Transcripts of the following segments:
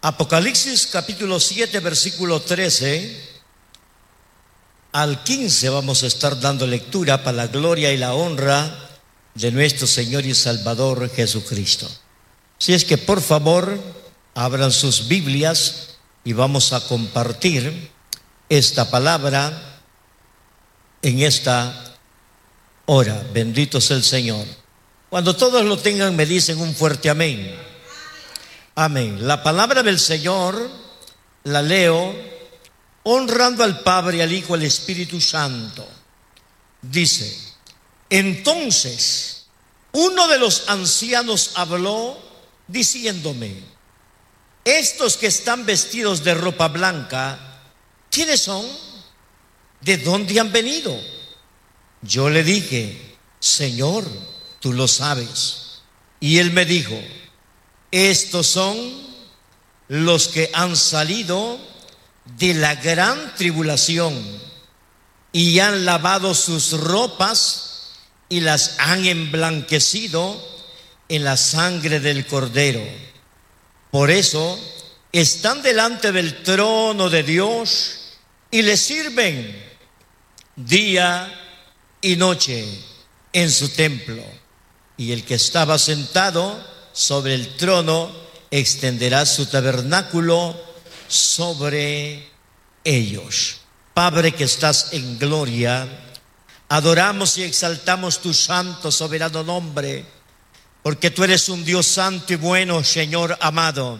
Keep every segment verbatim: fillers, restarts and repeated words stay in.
Apocalipsis capítulo siete, versículo trece al quince vamos a estar dando lectura para la gloria y la honra de nuestro Señor y Salvador Jesucristo. Si es que por favor abran sus Biblias y vamos a compartir esta palabra en esta hora. Bendito sea el Señor. Cuando todos lo tengan me dicen un fuerte amén. Amén. La palabra del Señor la leo honrando al Padre, al Hijo, al Espíritu Santo. Dice: entonces uno de los ancianos habló diciéndome: estos que están vestidos de ropa blanca, ¿quiénes son? ¿De dónde han venido? Yo le dije: Señor, tú lo sabes. Y él me dijo: estos son los que han salido de la gran tribulación y han lavado sus ropas y las han emblanquecido en la sangre del Cordero. Por eso están delante del trono de Dios y le sirven día y noche en su templo. Y el que estaba sentado sobre el trono extenderá su tabernáculo sobre ellos. Padre que estás en gloria, adoramos y exaltamos tu santo, soberano nombre, porque tú eres un Dios santo y bueno, Señor amado,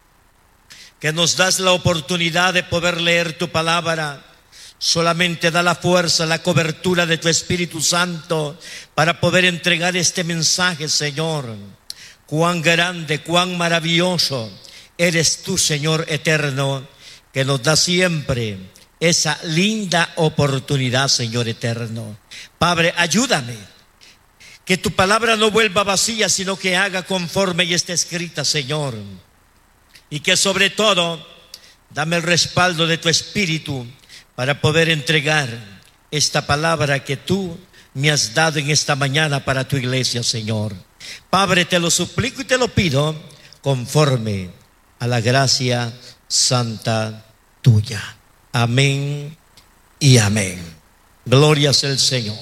que nos das la oportunidad de poder leer tu palabra. Solamente da la fuerza, la cobertura de tu Espíritu Santo para poder entregar este mensaje, Señor. Cuán grande, cuán maravilloso eres tú, Señor eterno, que nos da siempre esa linda oportunidad, Señor eterno. Padre, ayúdame, que tu palabra no vuelva vacía, sino que haga conforme y esté escrita, Señor. Y que sobre todo, dame el respaldo de tu Espíritu para poder entregar esta palabra que tú me has dado en esta mañana para tu iglesia, Señor. Padre, te lo suplico y te lo pido conforme a la gracia santa tuya. Amén y amén. Gloria sea el Señor.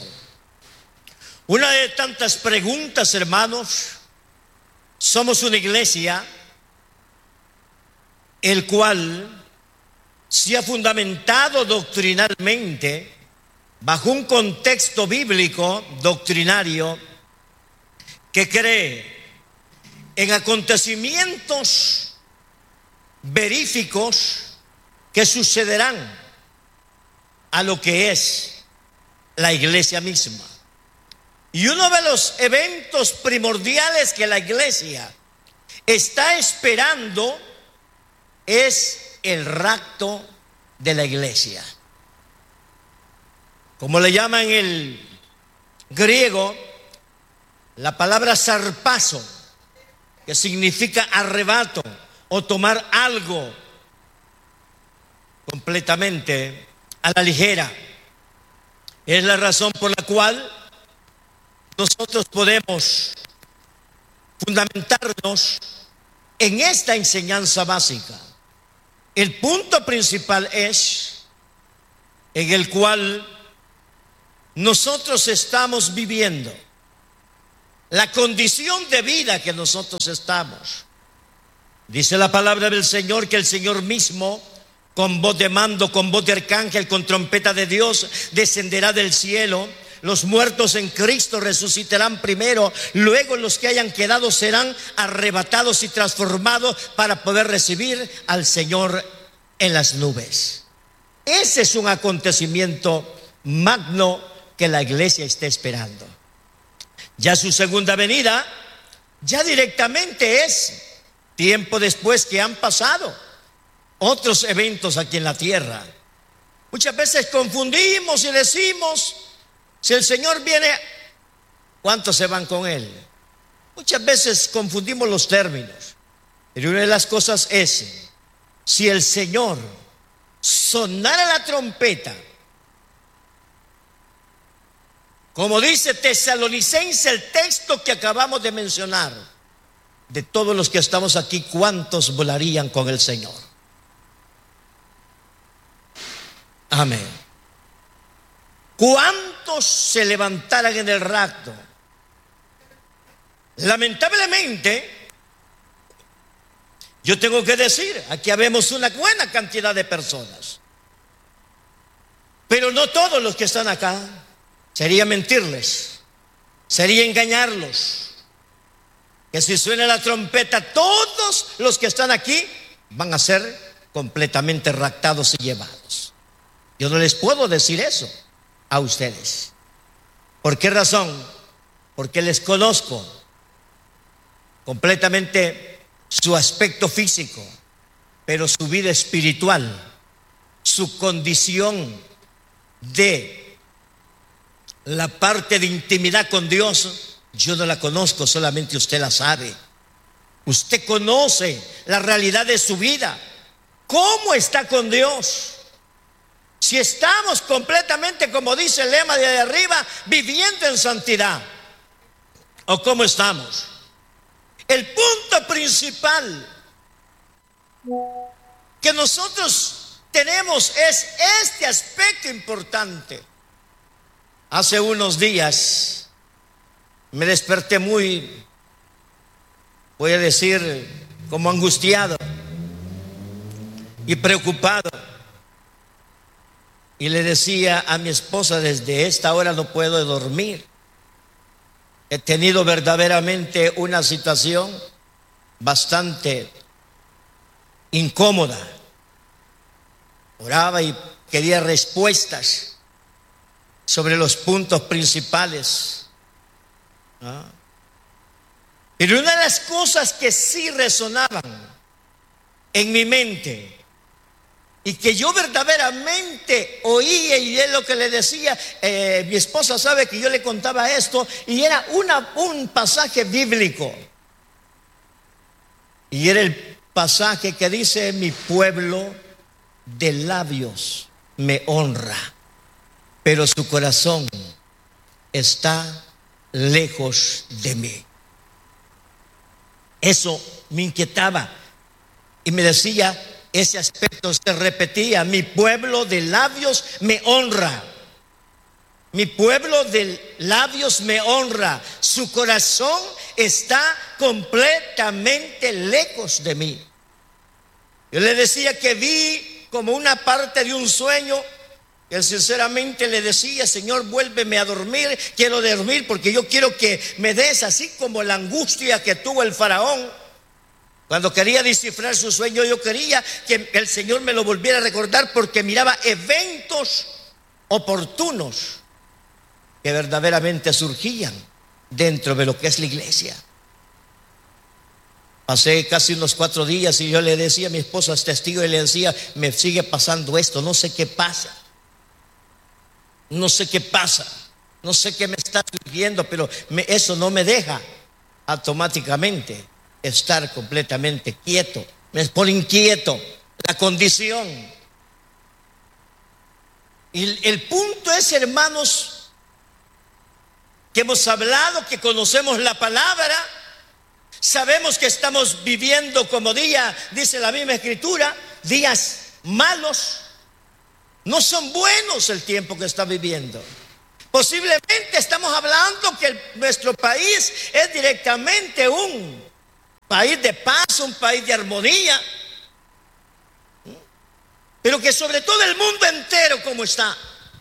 Una de tantas preguntas, hermanos. Somos una iglesia el cual se ha fundamentado doctrinalmente bajo un contexto bíblico doctrinario que cree en acontecimientos veríficos que sucederán a lo que es la iglesia misma. Y uno de los eventos primordiales que la iglesia está esperando es el rapto de la iglesia. Como le llaman en el griego, la palabra zarpazo, que significa arrebato o tomar algo completamente a la ligera. Es la razón por la cual nosotros podemos fundamentarnos en esta enseñanza básica. El punto principal es en el cual nosotros estamos viviendo, la condición de vida que nosotros estamos. Dice la palabra del Señor que el Señor mismo, con voz de mando, con voz de arcángel, con trompeta de Dios, descenderá del cielo. Los muertos en Cristo resucitarán primero, luego los que hayan quedado serán arrebatados y transformados para poder recibir al Señor en las nubes. Ese es un acontecimiento magno que la iglesia está esperando. Ya su segunda venida, ya directamente es tiempo después que han pasado otros eventos aquí en la tierra. Muchas veces confundimos y decimos: si el Señor viene, ¿cuántos se van con Él? Muchas veces confundimos los términos. Pero una de las cosas es: si el Señor sonara la trompeta, como dice Tesalonicense, el texto que acabamos de mencionar, de todos los que estamos aquí, ¿cuántos volarían con el Señor? Amén. ¿Cuántos se levantaran en el rapto? Lamentablemente, yo tengo que decir, aquí habemos una buena cantidad de personas, pero no todos los que están acá. Sería mentirles, sería engañarlos, que si suena la trompeta, todos los que están aquí van a ser completamente raptados y llevados. Yo no les puedo decir eso a ustedes. ¿Por qué razón? Porque les conozco completamente su aspecto físico, pero su vida espiritual, su condición de la parte de intimidad con Dios, yo no la conozco, solamente usted la sabe. Usted conoce la realidad de su vida. ¿Cómo está con Dios? Si estamos completamente, como dice el lema de ahí arriba, viviendo en santidad, ¿o cómo estamos? El punto principal que nosotros tenemos es este aspecto importante. Hace unos días me desperté muy, voy a decir, como angustiado y preocupado. Y le decía a mi esposa, desde esta hora no puedo dormir. He tenido verdaderamente una situación bastante incómoda. Oraba y quería respuestas sobre los puntos principales. ¿Ah? Pero una de las cosas que sí resonaban en mi mente y que yo verdaderamente oía, y es lo que le decía, eh, mi esposa sabe que yo le contaba esto, y era una, un pasaje bíblico, y era el pasaje que dice: mi pueblo de labios me honra, pero su corazón está lejos de mí. Eso me inquietaba y me decía, ese aspecto se repetía: mi pueblo de labios me honra, mi pueblo de labios me honra, su corazón está completamente lejos de mí. Yo le decía que vi como una parte de un sueño, que sinceramente le decía: Señor, vuélveme a dormir, quiero dormir porque yo quiero que me des, así como la angustia que tuvo el faraón cuando quería descifrar su sueño. Yo quería que el Señor me lo volviera a recordar, porque miraba eventos oportunos que verdaderamente surgían dentro de lo que es la iglesia. Pasé casi unos cuatro días y yo le decía a mi esposa, es testigo, y le decía: me sigue pasando esto, no sé qué pasa. No sé qué pasa, no sé qué me está surgiendo, pero me, eso no me deja automáticamente estar completamente quieto. Me pone inquieto la condición. Y el punto es, hermanos, que hemos hablado, que conocemos la palabra, sabemos que estamos viviendo, como día, dice la misma escritura, días malos. No son buenos el tiempo que está viviendo. Posiblemente estamos hablando que el, nuestro país es directamente un país de paz, un país de armonía, pero que sobre todo el mundo entero, ¿cómo está?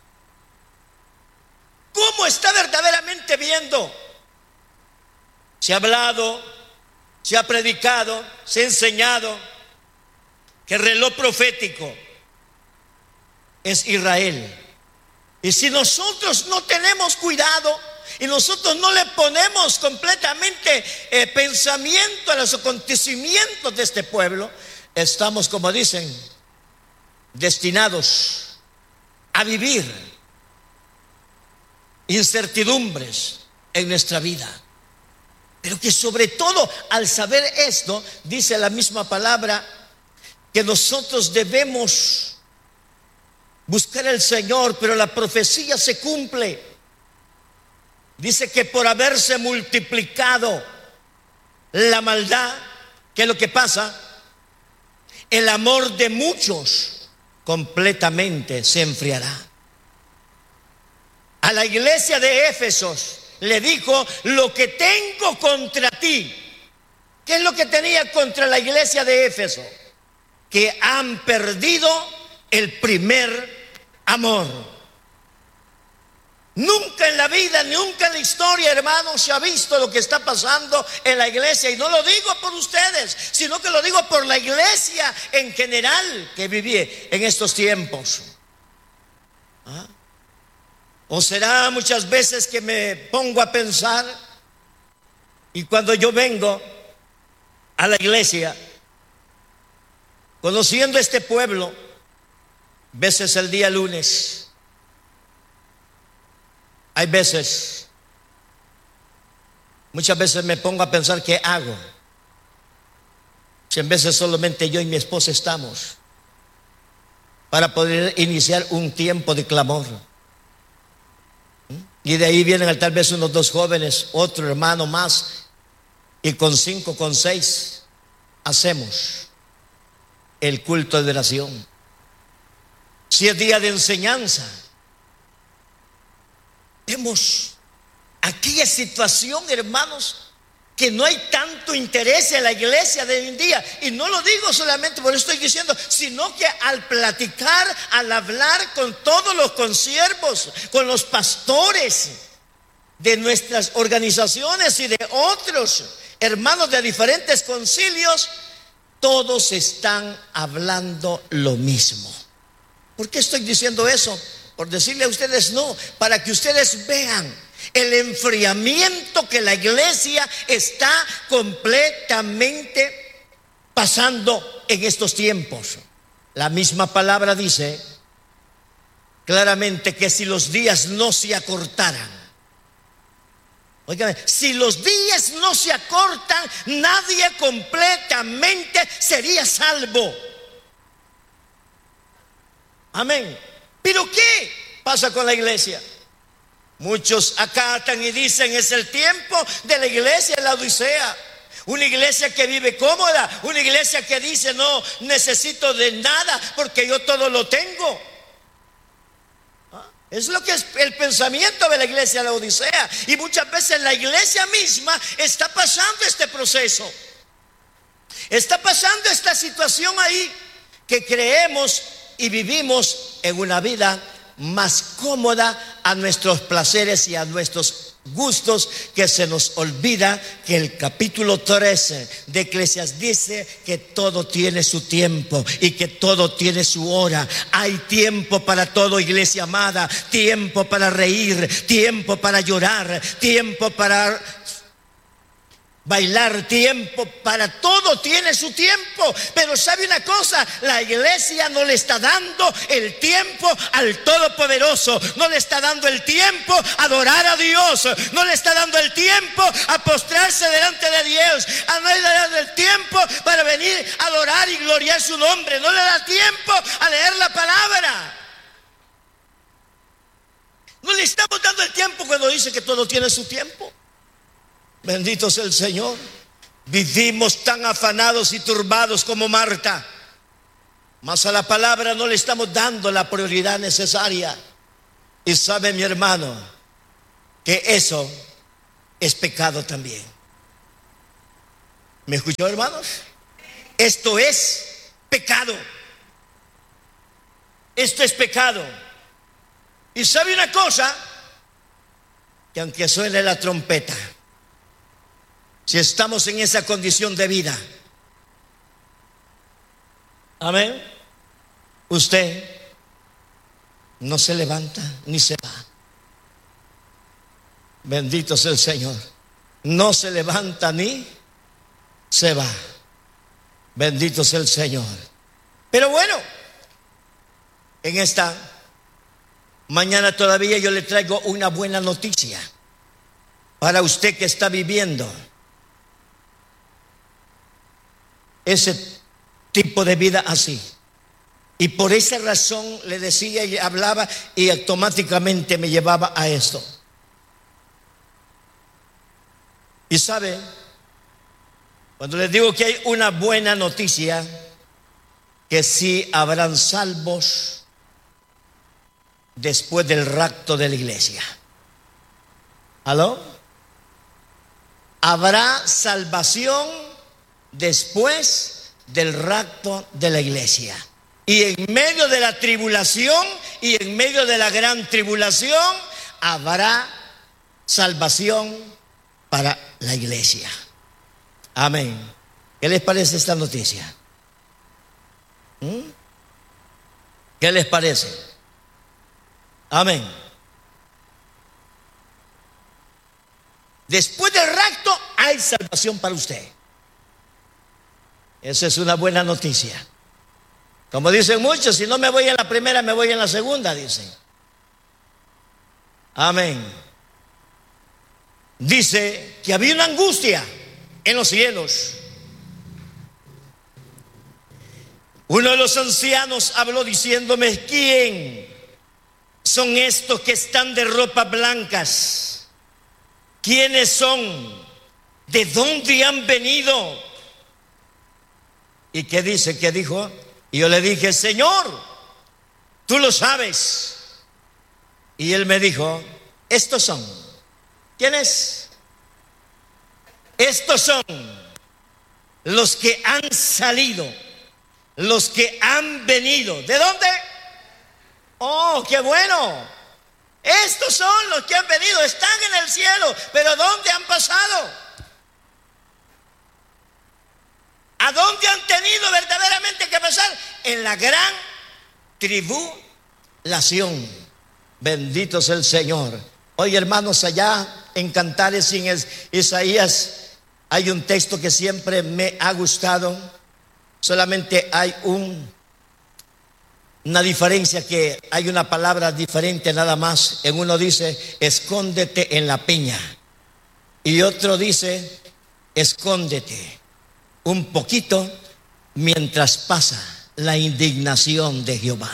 ¿Cómo está verdaderamente viendo? Se ha hablado, se ha predicado, se ha enseñado que el reloj profético es Israel. Y si nosotros no tenemos cuidado y nosotros no le ponemos completamente eh, pensamiento a los acontecimientos de este pueblo, estamos, como dicen, destinados a vivir incertidumbres en nuestra vida. Pero que sobre todo, al saber esto, dice la misma palabra, que nosotros debemos buscar al Señor, pero la profecía se cumple. Dice que por haberse multiplicado la maldad, ¿qué es lo que pasa? El amor de muchos completamente se enfriará. A la iglesia de Éfesos le dijo: lo que tengo contra ti. ¿Qué es lo que tenía contra la iglesia de Éfeso? Que han perdido el primer amor. Nunca en la vida, nunca en la historia, hermanos, se ha visto lo que está pasando en la iglesia. Y no lo digo por ustedes, sino que lo digo por la iglesia en general que viví en estos tiempos. ¿Ah? O será muchas veces que me pongo a pensar, y cuando yo vengo a la iglesia, conociendo este pueblo, veces el día lunes, hay veces, muchas veces me pongo a pensar qué hago. Si en veces solamente yo y mi esposa estamos para poder iniciar un tiempo de clamor. Y de ahí vienen tal vez unos dos jóvenes, otro hermano más, y con cinco, con seis, hacemos el culto de oración. Si es día de enseñanza, vemos aquella situación, hermanos, que no hay tanto interés en la iglesia de hoy en día. Y no lo digo solamente por eso estoy diciendo, sino que al platicar, al hablar con todos los consiervos, con los pastores de nuestras organizaciones y de otros hermanos de diferentes concilios, todos están hablando lo mismo. ¿Por qué estoy diciendo eso? Por decirle a ustedes no, para que ustedes vean el enfriamiento que la iglesia está completamente pasando en estos tiempos. La misma palabra dice claramente que si los días no se acortaran, oigan, si los días no se acortan, nadie completamente sería salvo. Amén. ¿Pero qué pasa con la iglesia? Muchos acatan y dicen: es el tiempo de la iglesia en la Odisea. Una iglesia que vive cómoda, una iglesia que dice: no necesito de nada porque yo todo lo tengo. ¿Ah? Es lo que es el pensamiento de la iglesia de la Odisea. Y muchas veces la iglesia misma está pasando este proceso. Está pasando esta situación ahí, que creemos y vivimos en una vida más cómoda a nuestros placeres y a nuestros gustos, que se nos olvida que el capítulo trece de Eclesiastés dice que todo tiene su tiempo y que todo tiene su hora. Hay tiempo para todo, iglesia amada. Tiempo para reír, tiempo para llorar, tiempo para bailar, tiempo para todo tiene su tiempo. Pero sabe una cosa, la iglesia no le está dando el tiempo al Todopoderoso, no le está dando el tiempo a adorar a Dios, no le está dando el tiempo a postrarse delante de Dios, a no le está dando el tiempo para venir a adorar y gloriar su nombre, no le da tiempo a leer la palabra. No le estamos dando el tiempo cuando dice que todo tiene su tiempo. Bendito sea el Señor. Vivimos tan afanados y turbados como Marta, mas a la palabra no le estamos dando la prioridad necesaria. Y sabe, mi hermano, que eso es pecado también. ¿Me escuchó, hermanos? Esto es pecado. Esto es pecado. Y sabe una cosa, que aunque suene la trompeta, si estamos en esa condición de vida, amén, usted no se levanta ni se va. Bendito sea el Señor. No se levanta ni se va. Bendito sea el Señor. Pero bueno, en esta mañana todavía yo le traigo una buena noticia para usted que está viviendo ese tipo de vida así. Y por esa razón le decía y hablaba, y automáticamente me llevaba a esto. Y sabe, Cuando les digo que hay una buena noticia, que sí habrán salvos después del rapto de la iglesia. ¿Aló? Habrá salvación después del rapto de la iglesia. Y en medio de la tribulación y en medio de la gran tribulación habrá salvación para la iglesia. Amén. ¿Qué les parece esta noticia? ¿Mm? ¿Qué les parece? Amén. Después del rapto hay salvación para usted. Esa es una buena noticia. Como dicen muchos, si no me voy en la primera, me voy en la segunda, dicen. Amén. Dice que había una angustia en los cielos. Uno de los ancianos habló diciéndome: ¿quién son estos que están de ropas blancas? ¿Quiénes son? ¿De dónde han venido? ¿Y qué dice? ¿Qué dijo? Y yo le dije: Señor, tú lo sabes. Y él me dijo: estos son. ¿Quiénes? Estos son los que han salido, los que han venido. ¿De dónde? Oh, qué bueno. Estos son los que han venido, están en el cielo, pero ¿dónde han pasado? ¿A dónde han tenido verdaderamente que pasar? En la gran tribulación. Bendito sea el Señor. Oye, hermanos, allá en Cantares en Isaías hay un texto que siempre me ha gustado. Solamente hay un, una diferencia, que hay una palabra diferente nada más. En uno dice: escóndete en la peña, y otro dice: escóndete un poquito mientras pasa la indignación de Jehová.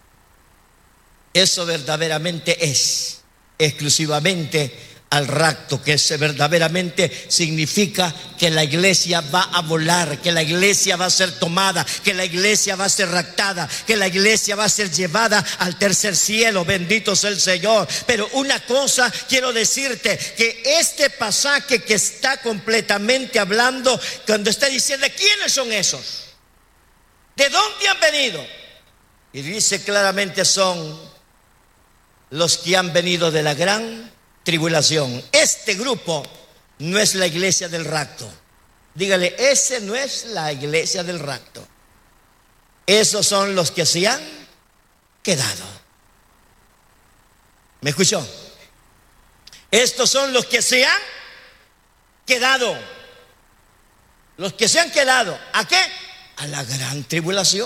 Eso verdaderamente es exclusivamente al rapto, que ese verdaderamente significa que la iglesia va a volar, que la iglesia va a ser tomada, que la iglesia va a ser raptada, que la iglesia va a ser llevada al tercer cielo. Bendito sea el Señor. Pero una cosa quiero decirte, que este pasaje que está completamente hablando, cuando está diciendo ¿quiénes son esos? ¿De dónde han venido? Y dice claramente: son los que han venido de la gran tribulación. Este grupo no es la iglesia del rapto. Dígale: ese no es la iglesia del rapto. Esos son los que se han quedado. ¿Me escuchó? Estos son los que se han quedado. Los que se han quedado. ¿A qué? A la gran tribulación.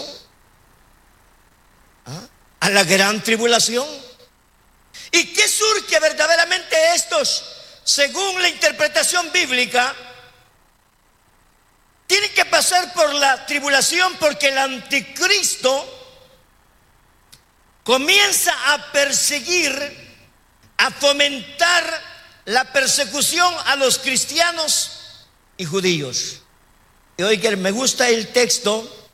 ¿Ah? A la gran tribulación. ¿Y qué surge verdaderamente estos? Según la interpretación bíblica, tienen que pasar por la tribulación porque el anticristo comienza a perseguir, a fomentar la persecución a los cristianos y judíos. Y oigan, me gusta el texto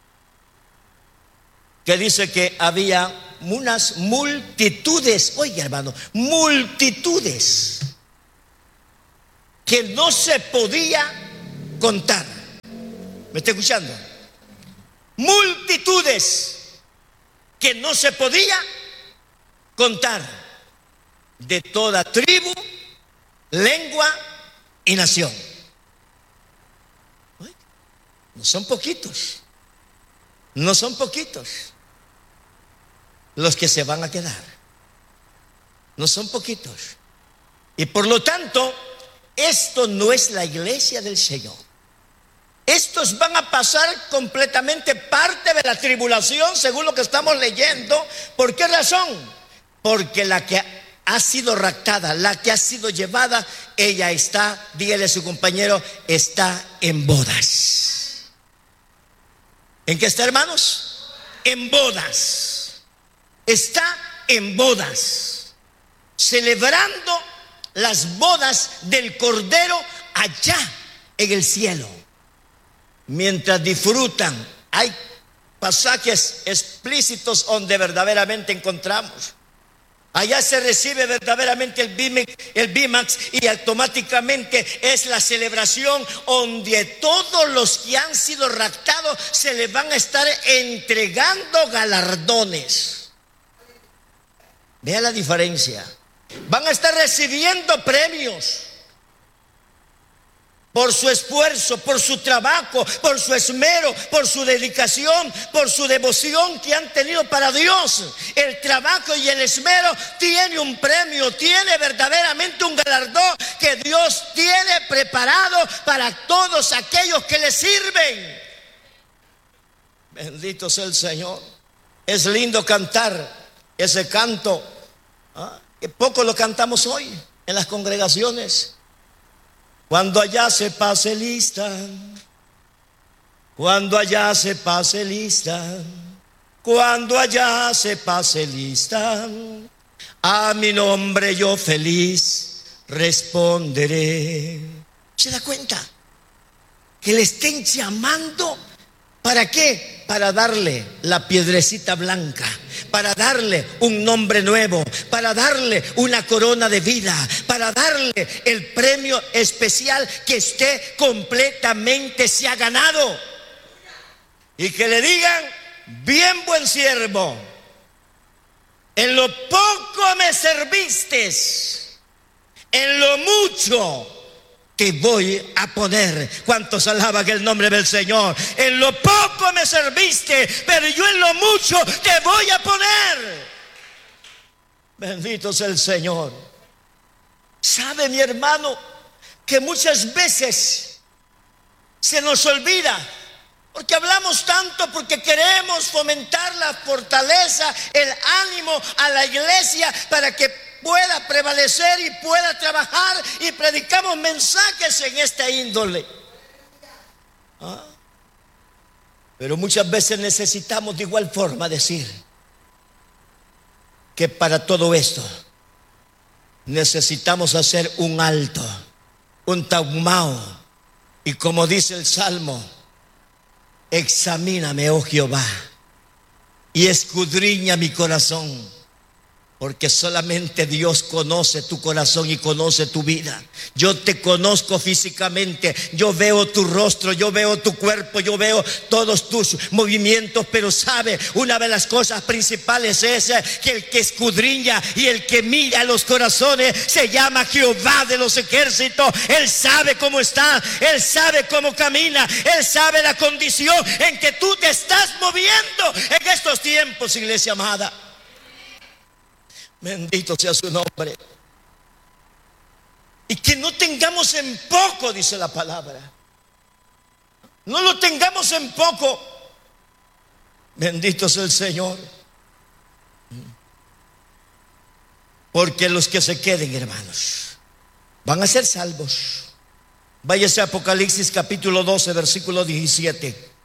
que dice que había unas multitudes, oiga hermano, multitudes que no se podía contar. ¿Me está escuchando? Multitudes que no se podía contar, de toda tribu, lengua y nación. No son poquitos, no son poquitos los que se van a quedar. No son poquitos. Y por lo tanto, esto no es la iglesia del Señor. Estos van a pasar completamente parte de la tribulación, según lo que estamos leyendo. ¿Por qué razón? Porque la que ha sido raptada, la que ha sido llevada, ella está, dígale a su compañero, está en bodas. ¿En qué está, hermanos? En bodas. Está en bodas, celebrando las bodas del Cordero allá en el cielo. mientras disfrutan. Hay pasajes explícitos donde verdaderamente encontramos. Allá se recibe verdaderamente el Bimax, el Bimax y automáticamente es la celebración donde todos los que han sido raptados se les van a estar entregando galardones. Vea la diferencia. Van a estar recibiendo premios por su esfuerzo, por su trabajo, por su esmero, por su dedicación, por su devoción que han tenido para Dios. El trabajo y el esmero tiene un premio, tiene verdaderamente un galardón que Dios tiene preparado para todos aquellos que le sirven. Bendito sea el Señor. Es lindo cantar ese canto, ¿ah? Que poco lo cantamos hoy en las congregaciones. Cuando allá se pase lista, cuando allá se pase lista, cuando allá se pase lista, a mi nombre yo feliz responderé. ¿Se da cuenta? Que le estén llamando. ¿Para qué? Para darle la piedrecita blanca, para darle un nombre nuevo, para darle una corona de vida, para darle el premio especial que usted completamente se ha ganado. Y que le digan: bien buen siervo, en lo poco me serviste, en lo mucho te voy a poner. ¿Cuántos alaban el nombre del Señor? En lo poco me serviste, pero yo en lo mucho te voy a poner. Bendito sea el Señor. ¿Sabe, mi hermano, que muchas veces se nos olvida? Porque hablamos tanto, porque queremos fomentar la fortaleza, el ánimo a la iglesia para que pueda prevalecer y pueda trabajar, y predicamos mensajes en esta índole. ¿Ah? Pero muchas veces necesitamos de igual forma decir que para todo esto necesitamos hacer un alto, un taumao, y como dice el Salmo: examíname, oh Jehová, y escudriña mi corazón. Porque solamente Dios conoce tu corazón y conoce tu vida. Yo te conozco físicamente, yo veo tu rostro, yo veo tu cuerpo, yo veo todos tus movimientos. Pero sabe, una de las cosas principales es que el que escudriña y el que mira los corazones se llama Jehová de los ejércitos. Él sabe cómo está, Él sabe cómo camina, Él sabe la condición en que tú te estás moviendo en estos tiempos, iglesia amada. Bendito sea su nombre. Y que no tengamos en poco, dice la palabra. No lo tengamos en poco. Bendito sea el Señor. Porque los que se queden, hermanos, van a ser salvos. Váyase a Apocalipsis capítulo doce, versículo diecisiete.